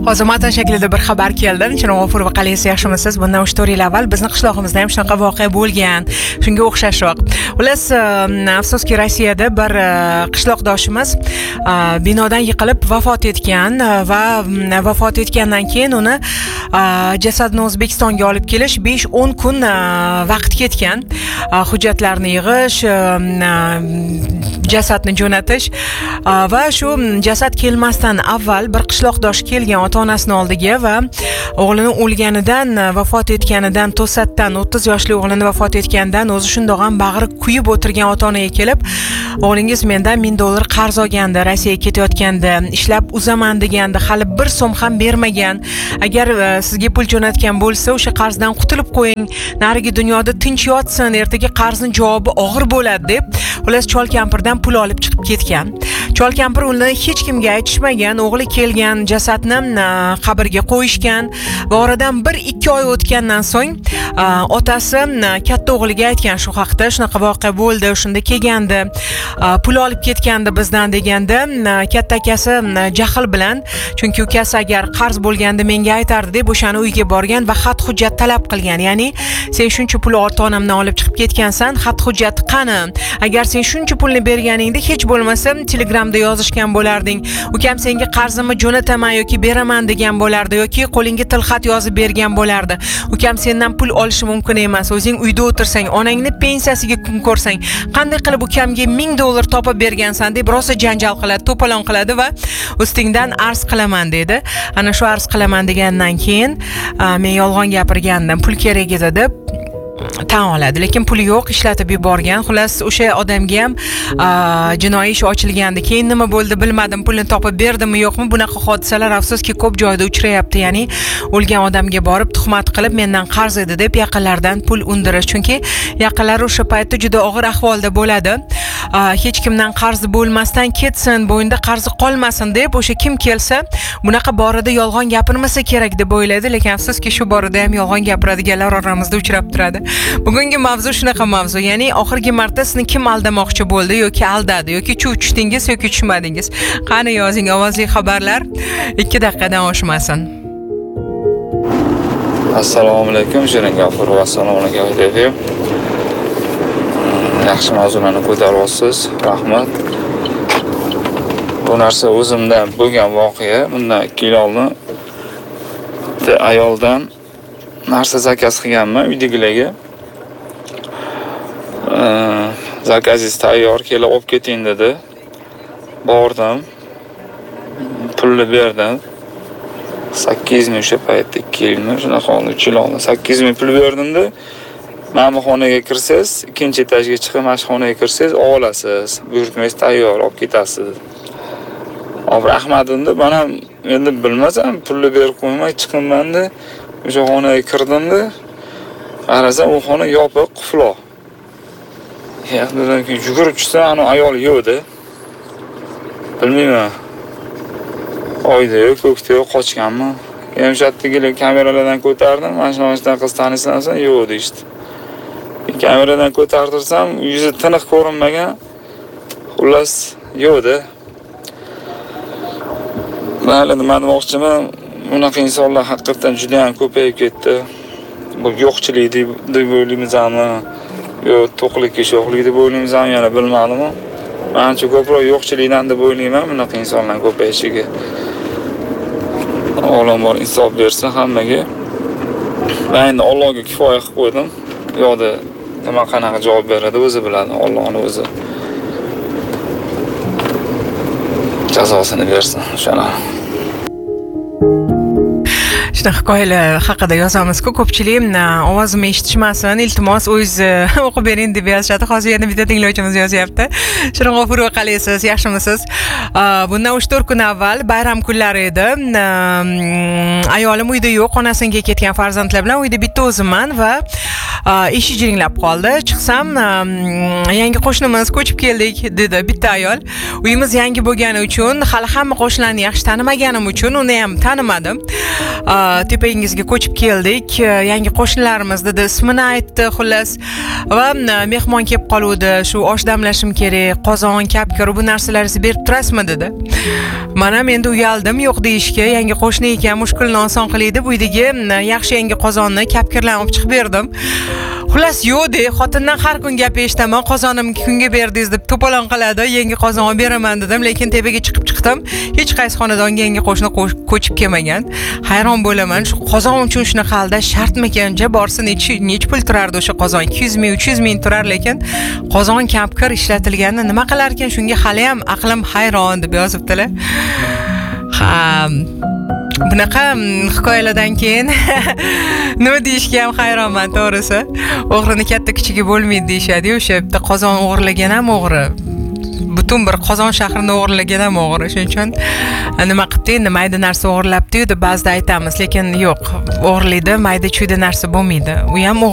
Hozir shaklida bir xabar keldi. Chinoqofur va Qaliyasi yaxshimisiz? Bundan 3-4 yil avval bizni qishlog'imizda ham shunaqa voqea bo'lgan. Shunga o'xshashroq. Xullas, afsuski Rossiyada bir qishloqdoshimiz binodan yiqilib vafot etgan va vafot etgandan keyin uni jasadni O'zbekistonga olib kelish 5-10 kun vaqt ketgan. Hujjatlarni yig'ish, jasadni jo'natish va shu jasad kelmasdan avval bir qishloqdosh kelgan ota-onasining oldiga va o'g'lini o'lganidan, vafot etganidan, to'satdan 30 yoshli o'g'lini vafot etgandan o'zi shundoq ham bag'ri kuyib o'tirgan ota-onaga kelib, o'g'lingiz mendan $1000 qarz olgandi, Rossiyaga ketayotgandi, ishlab uzaman degandi, hali 1 so'm ham bermagan. Agar sizga pul jo'natgan bo'lsa, o'sha qarzdan qutulib qo'ying, narigi dunyoda tinch yotsin, ertaga qarzning javobi og'ir bo'ladi deb, xullas chol kampirdan pul olib chiqib ketgan. Chol kampir uni hech kimga aytishmagan, o'g'li kelgan jasadni qabrga qo'yishgan va oradan 1-2 oy o'tgandan so'ng otasi katta o'g'liga aytgan shu haqda, shunaqa voqea bo'ldi, shunda kelgandi, pul olib ketgandi bizdan deganda, katta akasi jahl bilan, chunki ukasi agar qarz bo'lganda menga aytardi deb o'shani uyga borgan va xat hujjat talab qilgan. Ya'ni sen shuncha pul ota-onamdan olib chiqib ketgansan, xat hujjat qani? Agar sen shuncha pulni berganingda hech bo'lmasa Telegramda yozishgan bo'larding. Ukam senga qarzimni jo'nataman yoki beraman degan bo'lardi yoki qo'lingga tilxat yozib bergan bo'lardi. Ukam sendan pul olishi mumkin emas. O'zing uyda o'tirsang, onangni pensiyasiga kun ko'rsang, qanday qilib ukamga $1000 topib bergansan deb rosa janjal qiladi, to'polon qiladi va ustingdan arz qilaman dedi. Ana shu arz qilaman degandan keyin men yolg'on gapirgandim, pul kerak edi deb tan oladi, lekin puli yo'q, ishlatib yuborgan. Xullas, o'sha odamga ham jinoiy ish ochilgandi. Keyin nima bo'ldi bilmadim, pulni topib berdimi yo'qmi? Bunaqa hodisalar afsuski ko'p joyda uchrayapti. Ya'ni o'lgan odamga borib tuhmat qilib mendan qarz edi deb yaqinlardan pul undirish. Chunki yaqinlari o'sha paytda juda og'ir ahvolda bo'ladi. Hech kimdan qarzi bo'lmasdan ketsin, bo'yinda qarzi qolmasin deb o'sha kim kelsa bunaqa borada yolg'on gapirmasa kerak deb o'yladi, lekin afsuski shu borada ham yolg'on gapiradiganlar oramizda uchrab turadi. Bugungi mavzu shunaqa mavzu, ya'ni oxirgi marta sizni kim aldamoqchi bo'ldi yoki aldadi yoki chuv tushdingiz yoki tushmadingiz? Qani yozing, ovozli xabarlar 2 daqiqadan oshmasin. Assalomu alaykum, Shiringafur va assalomu alaykum. Yaxshi mavzularni ko'taryapsiz, rahmat. Bu narsa o'zimda bo'lgan voqea. Bundan 2 yil oldin ayoldan narsa zakaz qilganman uydagilarga. Zakazingiz tayyor, kelib olib keting dedi. Bordim. Pulni berdim. 8 ming o'sha paytda 2 yilmi, shunaqa oldi, 3 yil oldin 8 ming pul berdim-da. Mana xonaga kirsiz, ikkinchi etajga chiqib mana xonaga kirsiz, olasiz. Buyurtmangiz tayyor, olib ketasiz. Ob rahmat endi, mana endi bilmasam, pulni berib qo'ymay chiqimman-da. O'sha xonaga kirdim-da. Qarasam, u xona yopiq, qufloq. Yaxshi, yugurib tushsa, ana ayol yo'qdi. Bilmayman. Oyda ko'kda qochganmi? Yemshatdigilar kameralardan ko'tardim. Mana shundan qiz tanishsansan, yo'q deydi. Kameradan ko'tartirsam, yuzi tiniq ko'rinmagan. Xullas, yo'qdi. Mayli, nima demoqchiman? Bunaqa insonlar haqiqatan juda ham ko'payib ketdi. Bu yo'qchilik deb o'ylaymizmi? Yo, to'qlikka sho'xlik deb o'ylaymizmi, yana bilmadim. Menimcha ko'proq yo'qchilikdan deb o'ylayman bunaqa insonlar ko'payishiga. Alloh bor insof bersin hammaga. Men endi Allohga kifoya qilib qo'ydim. Yo'qda nima qanaqa javob beradi o'zi biladi, Allohning o'zi. Jazosini bersin, inshaalloh. Shunaqa hikoyalar haqida yozamiz-ku, ko'pchilik ovozimni eshitishmasin, iltimos o'zingiz o'qib bering deb yozishadi. Hozir yana bitta tinglovchimiz yozyapti. Shiringofur va Qaliyasiz, yaxshimisiz? Bundan 3-4 kun avval bayram kunlari edi. Ayolim uyda yo'q, onasiga ketgan farzandlar bilan uyda bitta o'zimman va eshik jiringlab qoldi. Chiqsam, yangi qo'shnimiz ko'chib keldik dedi bitta ayol. Uyimiz yangi bo'lgani uchun, hali hamma qo'shnilarni yaxshi tanimaganim uchun uni ham tanimadim. tepangizga ko'chib keldik. Yangi qo'shnilarimiz dedi, ismini aytdi xullas. Va mehmon kelib qoluvdi. Shu osh damlashim kerak, qozon, kapkir bu narsalaringizni berib turasizmi dedi. Men ham endi uyaldim yo'q deyishga. Yangi qo'shni ekan, mushkulni oson qilaydi. Bu yerdagi yaxshi yangi qozonni, kapkirlarni olib chiqib berdim. Xullas yo'q de, xotindan har kun gap eshitaman, qozonimni kunga berdingiz deb to'polon qiladi. Yangi qozon olib beraman dedim, lekin tepaga chiqdim. Hech qaysi xonadonga yangi qo'shni ko'chib kelmagan. Hayron bo'laman, shu qozon uchun shunaqa aldash shartmikan? Borsa nech pul turardi o'sha qozon? 200 ming, 300 ming turar, lekin qozon kapkir ishlatilganini nima qilar ekan? Shunga hali ham aqlim hayron deb yozibdilar. Ha, bunaqa hikoyalardan keyin nima deyishga ham hayronman to'g'risi. O'g'rini katta kichigi bo'lmaydi deyshadi. O'sha bitta qozon o'g'irlagan ham o'g'ri. Butun bir Qozon shahrini o'g'irlagan ham o'g'ri. Shuning uchun nima qildi, endi mayda narsa o'g'irlabdi deb ba'zida aytamiz, lekin yo'q, o'g'irlaydi, mayda-chuyda narsa bo'lmaydi. U ham